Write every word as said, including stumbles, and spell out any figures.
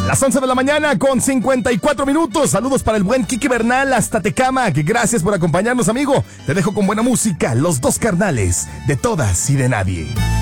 Las once de la mañana con cincuenta y cuatro minutos. Saludos para el buen Kike Bernal hasta Tecama. Que gracias por acompañarnos, amigo. Te dejo con buena música. Los dos carnales, de todas y de nadie.